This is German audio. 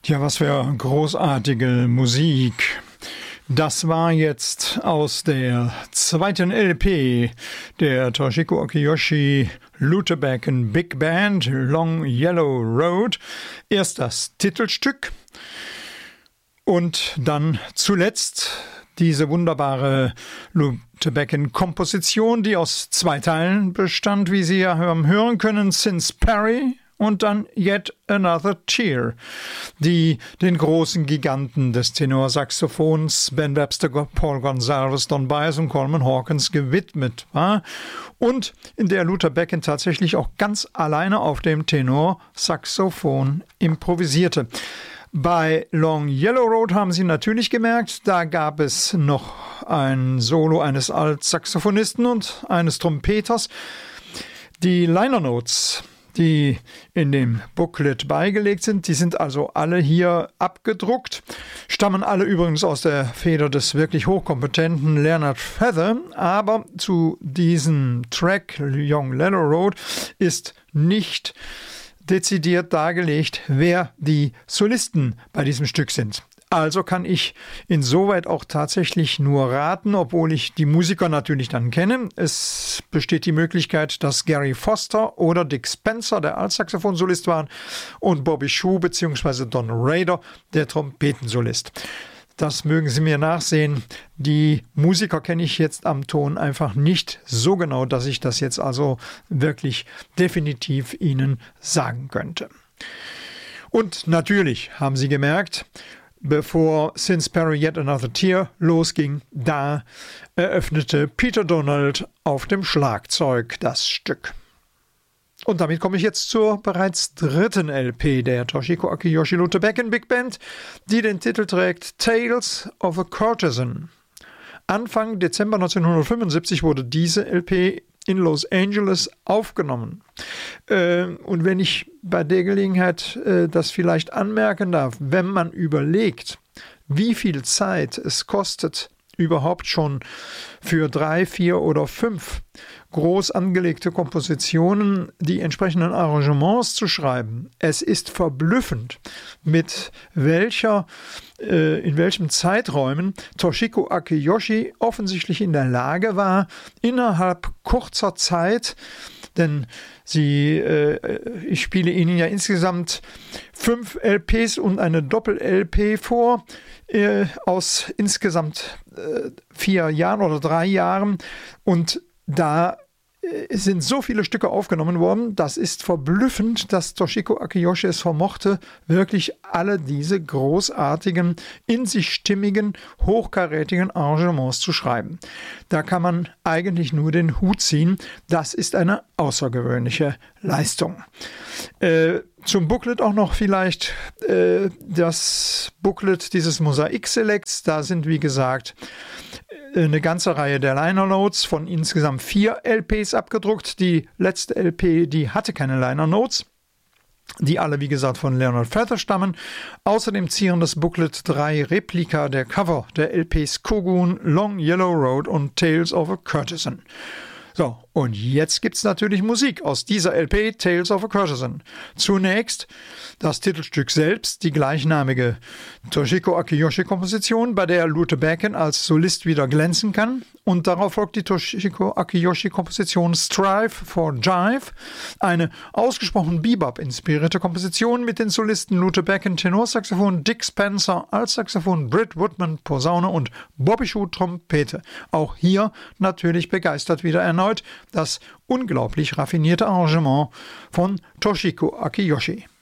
Ja, was für großartige Musik. Das war jetzt aus der zweiten LP der Toshiko Akiyoshi Lutebecken Big Band, Long Yellow Road. Erst das Titelstück und dann zuletzt diese wunderbare Lutebecken-Komposition, die aus 2 Teilen bestand, wie Sie ja haben hören können, Since Perry und dann Yet Another Tear, die den großen Giganten des Tenorsaxophons Ben Webster, Paul Gonsalves, Don Byers und Coleman Hawkins gewidmet war und in der Lutebecken tatsächlich auch ganz alleine auf dem Tenorsaxophon improvisierte. Bei Long Yellow Road haben Sie natürlich gemerkt, da gab es noch ein Solo eines Altsaxophonisten und eines Trompeters. Die Liner Notes, die in dem Booklet beigelegt sind, die sind also alle hier abgedruckt, stammen alle übrigens aus der Feder des wirklich hochkompetenten Leonard Feather, aber zu diesem Track Long Yellow Road ist nicht dezidiert dargelegt, wer die Solisten bei diesem Stück sind. Also kann ich insoweit auch tatsächlich nur raten, obwohl ich die Musiker natürlich dann kenne. Es besteht die Möglichkeit, dass Gary Foster oder Dick Spencer der Altsaxophonsolist waren und Bobby Shue bzw. Don Rader der Trompetensolist. Das mögen Sie mir nachsehen. Die Musiker kenne ich jetzt am Ton einfach nicht so genau, dass ich das jetzt also wirklich definitiv Ihnen sagen könnte. Und natürlich haben Sie gemerkt, bevor Since Perry Yet Another Tear losging, da eröffnete Peter Donald auf dem Schlagzeug das Stück. Und damit komme ich jetzt zur bereits 3. LP der Toshiko Akiyoshi Lutebecken Big Band, die den Titel trägt Tales of a Courtesan. Anfang Dezember 1975 wurde diese LP in Los Angeles aufgenommen. Und wenn ich bei der Gelegenheit das vielleicht anmerken darf, wenn man überlegt, wie viel Zeit es kostet, überhaupt schon für 3, 4 oder 5 groß angelegte Kompositionen die entsprechenden Arrangements zu schreiben. Es ist verblüffend, in welchem Zeiträumen Toshiko Akiyoshi offensichtlich in der Lage war, innerhalb kurzer Zeit, denn ich spiele Ihnen ja insgesamt 5 LPs und eine Doppel-LP vor, aus insgesamt 4 Jahren oder 3 Jahren, und da sind so viele Stücke aufgenommen worden, das ist verblüffend, dass Toshiko Akiyoshi es vermochte, wirklich alle diese großartigen, in sich stimmigen, hochkarätigen Arrangements zu schreiben. Da kann man eigentlich nur den Hut ziehen. Das ist eine außergewöhnliche Leistung. Zum Booklet auch noch vielleicht das Booklet dieses Mosaik-Selects. Da sind, wie gesagt, eine ganze Reihe der Liner Notes von insgesamt 4 LPs abgedruckt. Die letzte LP, die hatte keine Liner Notes, die alle, wie gesagt, von Leonard Feather stammen. Außerdem zieren das Booklet 3 Replika der Cover der LPs Kogun, Long Yellow Road und Tales of a Courtesan. So, und jetzt gibt's natürlich Musik aus dieser LP Tales of a Courtesan. Zunächst das Titelstück selbst, die gleichnamige Toshiko Akiyoshi-Komposition, bei der Lutebecken als Solist wieder glänzen kann. Und darauf folgt die Toshiko Akiyoshi-Komposition Strive for Jive, eine ausgesprochen Bebop-inspirierte Komposition mit den Solisten Lutebecken Tenorsaxophon, Dick Spencer Altsaxophon, Britt Woodman Posaune und Bobby Shue Trompete. Auch hier natürlich begeistert wieder erneut das unglaublich raffinierte Arrangement von Toshiko Akiyoshi.